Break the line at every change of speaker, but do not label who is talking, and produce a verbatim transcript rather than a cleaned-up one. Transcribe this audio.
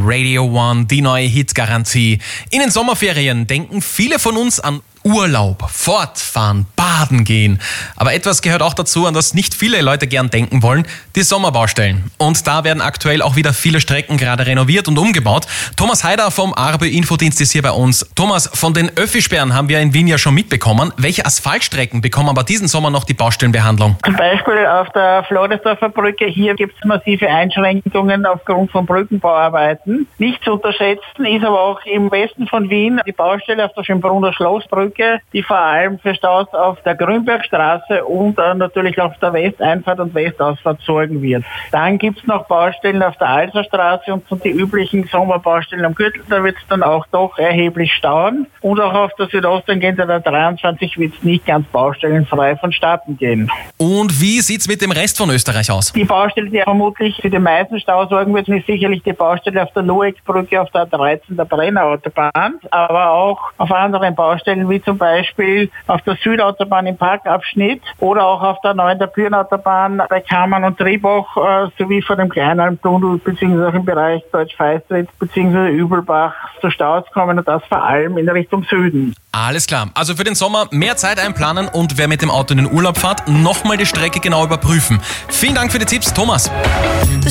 Radio One, die neue Hitgarantie. In den Sommerferien denken viele von uns an Urlaub, Fortfahren, Baden gehen. Aber etwas gehört auch dazu, an das nicht viele Leute gern denken wollen, die Sommerbaustellen. Und da werden aktuell auch wieder viele Strecken gerade renoviert und umgebaut. Thomas Heider vom A R B Infodienst ist hier bei uns. Thomas, von den Öffi-Sperren haben wir in Wien ja schon mitbekommen. Welche Asphaltstrecken bekommen aber diesen Sommer noch die Baustellenbehandlung?
Zum Beispiel auf der Floresdorfer Brücke. Hier gibt es massive Einschränkungen aufgrund von Brückenbauarbeiten. Nicht zu unterschätzen ist aber auch im Westen von Wien die Baustelle auf der Schönbrunner Schlossbrücke, die vor allem für Staus auf der Grünbergstraße und äh, natürlich auf der Westeinfahrt und Westausfahrt sorgen wird. Dann gibt es noch Baustellen auf der Alserstraße und so die üblichen Sommerbaustellen am Gürtel. Da wird es dann auch doch erheblich stauen. Und auch auf der Südosttangente der dreiundzwanzig wird es nicht ganz baustellenfrei vonstatten gehen.
Und wie sieht es mit dem Rest von Österreich aus?
Die Baustelle, die vermutlich für den meisten Stau sorgen wird, ist sicherlich die Baustelle auf der Lueckbrücke auf der A dreizehn der Brenner Autobahn, aber auch auf anderen Baustellen wie zum Beispiel auf der Südautobahn im Parkabschnitt oder auch auf der neuen der Bürenautobahn bei Kammern und Triebach äh, sowie vor dem Kleinalmtunnel beziehungsweise auch im Bereich Deutsch-Feistritz beziehungsweise Übelbach zu Staus kommen und das vor allem in Richtung Süden.
Alles klar. Also für den Sommer mehr Zeit einplanen und wer mit dem Auto in den Urlaub fährt, nochmal die Strecke genau überprüfen. Vielen Dank für die Tipps, Thomas.